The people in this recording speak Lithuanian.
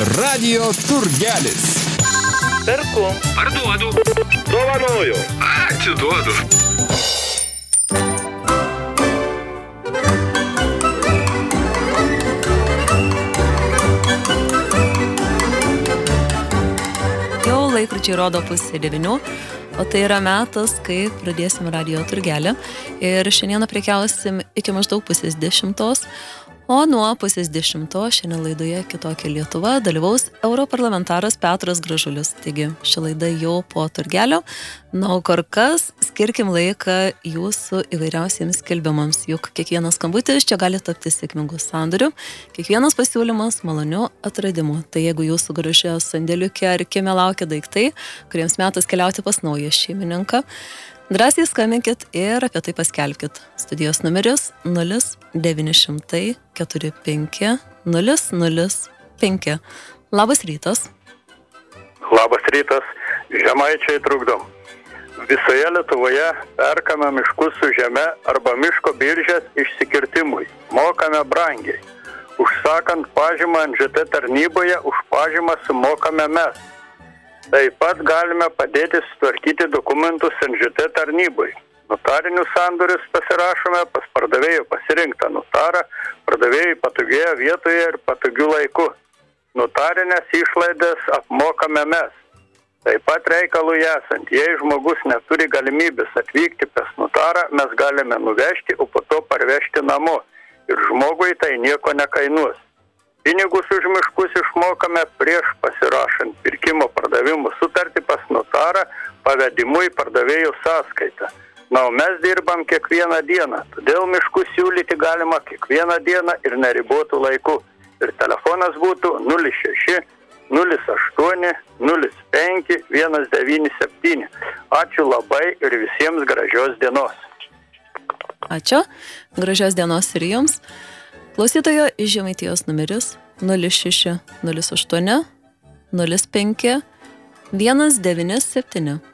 Radio turgelis. Perku. Parduodu. Dovanoju. Atiduodu. Jau laikrodžiai rodo 8:30, o tai yra metas, kai pradėsim Radio turgelį. Ir šiandieną prekiausim iki maždaug 9:30. O nuo 9:30 šiandien laidoje Kitokia Lietuva dalyvaus europarlamentaras Petras Gražulis. Taigi, ši laida jau po turgelio. Na, o kol kas skirkim laiką jūsų įvairiausiems skelbimams, juk kiekvienas skambutis čia gali tapti sėkmingu sandoriu, kiekvienas pasiūlymas maloniu atradimu. Tai jeigu jūsų garaže sandėliuke ar kieme laukia daiktai, kuriems metas keliauti pas naują šeimininką, drąsiai skambinkit ir apie tai paskelbkit. Studijos numeris 0900 45 005. Labas rytas. Labas rytas. Žemaičiai trukdom. Visoje Lietuvoje perkame miškus su žeme arba miško biržės išsikirtimui. Mokame brangiai. Užsakant pažymą NŽT tarnyboje, už pažymą sumokame mes. Taip pat galime padėti sutvarkyti dokumentus NŽT tarnybai. Notarinius sandorius pasirašome pas pardavėjų pasirinktą notarą, pardavėjui patogioje vietoje ir patogiu laiku. Notarinės išlaidas apmokame mes. Taip pat reikalui esant, jei žmogus neturi galimybės atvykti pas notarą, mes galime nuvežti, o po to parvežti namo. Ir žmogui tai nieko nekainuos. Pinigus už miškus išmokame prieš pasirašant pirkimo pardavimo sutartį pas notarą pavedimu į pardavėjų sąskaitą. Na, o mes dirbam kiekvieną dieną, todėl miškus siūlyti galima kiekvieną dieną ir neribotų laiku. Ir telefonas būtų 06 08 05 197. Ačiū labai ir visiems gražios dienos. Ačiū. Gražios dienos ir jums. Klausytojo iš Žemaitijos numeris 06 08 05 197.